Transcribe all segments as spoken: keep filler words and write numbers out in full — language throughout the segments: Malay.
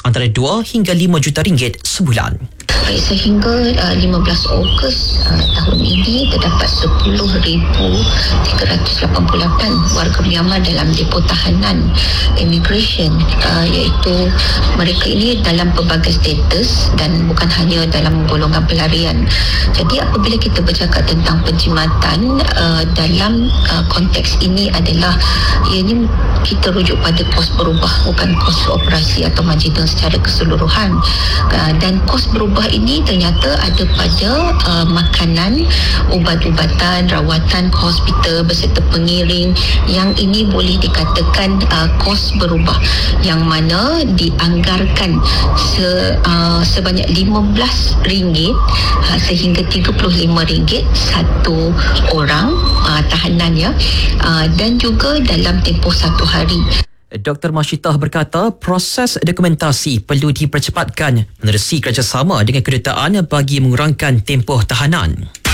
antara dua hingga lima juta ringgit sebulan. Baik, sehingga uh, lima belas Ogos uh, tahun ini terdapat sepuluh ribu tiga ratus lapan puluh lapan warga Myanmar dalam depo tahanan immigration, uh, iaitu mereka ini dalam pelbagai status dan bukan hanya dalam golongan pelarian. Jadi apabila kita bercakap tentang penjimatan uh, dalam uh, konteks ini adalah ianya kita rujuk pada kos berubah, bukan kos operasi atau marginal secara keseluruhan. Uh, dan kos berubah ini ternyata ada pada uh, makanan, ubat-ubatan, rawatan ke hospital beserta pengiring, yang ini boleh dikatakan uh, kos berubah yang mana dianggarkan se, uh, sebanyak lima belas ringgit uh, sehingga tiga puluh lima ringgit satu orang uh, tahanan ya, uh, dan juga dalam tempoh satu hari. Doktor Masyitah berkata proses dokumentasi perlu dipercepatkan menerusi kerjasama dengan kedutaan bagi mengurangkan tempoh tahanan.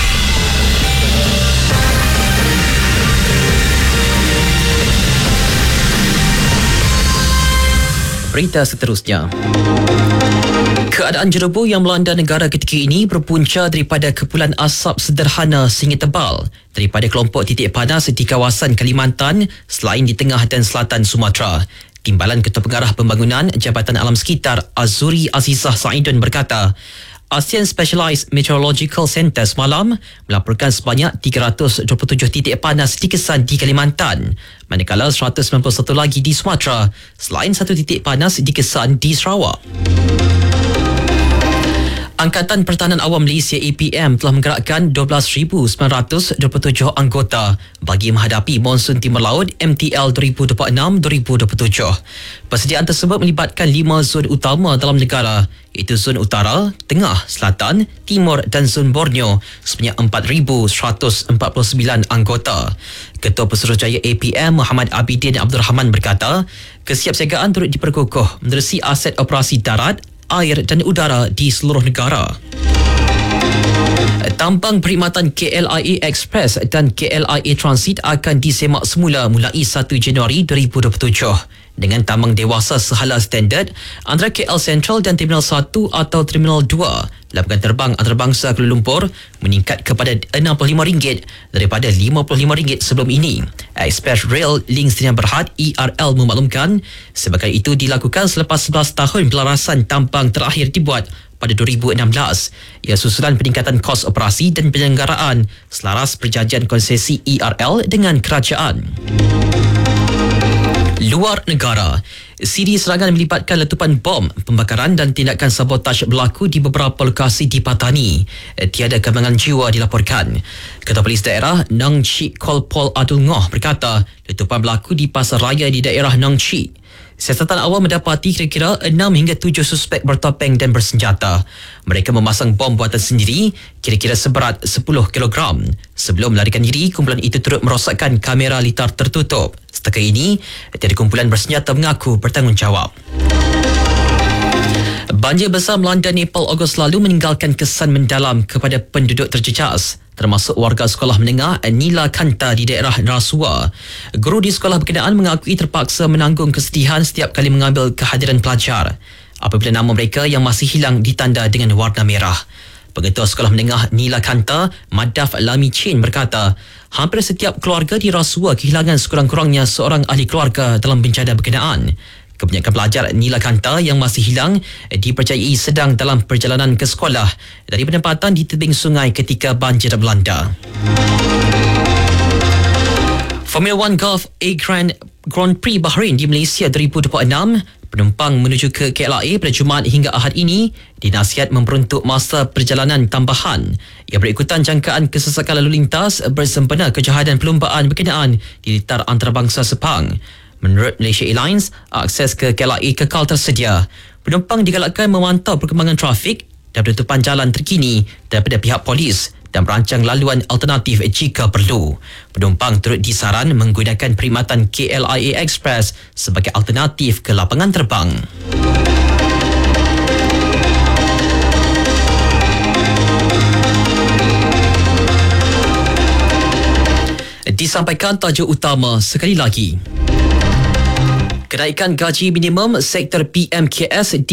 Berita seterusnya. Keadaan jeroboh yang melanda negara ketika ini berpunca daripada kepulan asap sederhana sehingga tebal daripada kelompok titik panas di kawasan Kalimantan selain di tengah dan selatan Sumatera. Timbalan Ketua Pengarah Pembangunan Jabatan Alam Sekitar Azuri Azizah Saidun berkata, ASEAN Specialized Meteorological Centre semalam melaporkan sebanyak tiga ratus dua puluh tujuh titik panas dikesan di Kalimantan, manakala seratus sembilan puluh satu lagi di Sumatera, selain satu titik panas dikesan di Sarawak. Angkatan Pertahanan Awam Malaysia A P M telah menggerakkan dua belas ribu sembilan ratus dua puluh tujuh anggota bagi menghadapi monsun timur laut M T L dua ribu dua puluh enam dua ribu dua puluh tujuh. Persediaan tersebut melibatkan lima zon utama dalam negara, iaitu zon utara, tengah, selatan, timur dan zon Borneo sebanyak empat ribu seratus empat puluh sembilan anggota. Ketua Pesuruhjaya A P M Muhammad Abidin Abdul Rahman berkata, kesiapsiagaan turut diperkukuh menerusi aset operasi darat, air dan udara di seluruh negara. Tambang perkhidmatan K L I A Express dan K L I A Transit akan disemak semula mulai satu Januari dua ribu dua puluh tujuh dengan tambang dewasa sehala standard antara K L Central dan Terminal satu atau Terminal dua. Lapangan terbang antarabangsa Kuala Lumpur meningkat kepada enam puluh lima ringgit daripada lima puluh lima ringgit sebelum ini. Express Rail Link Sdn Bhd E R L memaklumkan sebagai itu dilakukan selepas sebelas tahun pelarasan tambang terakhir dibuat pada dua ribu enam belas. Ia susulan peningkatan kos operasi dan penyelenggaraan selaras perjanjian konsesi E R L dengan kerajaan. Luar negara, siri serangan melibatkan letupan bom, pembakaran dan tindakan sabotaj berlaku di beberapa lokasi di Patani. Tiada kemalangan jiwa dilaporkan. Ketua Polis Daerah Nang Chik Kolpol Adul Ngoh berkata letupan berlaku di pasar raya di daerah Nang Chik. Siasatan awal mendapati kira-kira enam hingga tujuh suspek bertopeng dan bersenjata. Mereka memasang bom buatan sendiri kira-kira seberat sepuluh kilogram. Sebelum melarikan diri, kumpulan itu turut merosakkan kamera litar tertutup. Setakat ini, tiada kumpulan bersenjata mengaku bertanggungjawab. Banjir besar melanda Nepal Ogos lalu meninggalkan kesan mendalam kepada penduduk terjejas, termasuk warga sekolah menengah Nila Kanta di daerah Rasua. Guru di sekolah berkenaan mengakui terpaksa menanggung kesedihan setiap kali mengambil kehadiran pelajar apabila nama mereka yang masih hilang ditanda dengan warna merah. Pengetua sekolah menengah Nila Kanta, Madaf Lami Chin berkata, hampir setiap keluarga di Rasua kehilangan sekurang-kurangnya seorang ahli keluarga dalam bencana berkenaan. Kebanyakan pelajar Nila Kanta yang masih hilang dipercayai sedang dalam perjalanan ke sekolah dari penempatan di tebing sungai ketika banjir melanda. Formula One Golf A Grand, Grand Prix Bahrain di Malaysia dua ribu dua puluh enam, penumpang menuju ke K L I A pada Jumaat hingga Ahad ini dinasihat memperuntuk masa perjalanan tambahan. Ia berikutan jangkaan kesesakan lalu lintas bersempena kejahatan perlumbaan berkenaan di litar antarabangsa Sepang. Menurut Malaysia Airlines, akses ke K L I A kekal tersedia. Penumpang digalakkan memantau perkembangan trafik dan penutupan jalan terkini daripada pihak polis dan merancang laluan alternatif jika perlu. Penumpang turut disaran menggunakan perkhidmatan K L I A Express sebagai alternatif ke lapangan terbang. Disampaikan tajuk utama sekali lagi. Kenaikan gaji minimum sektor P M K S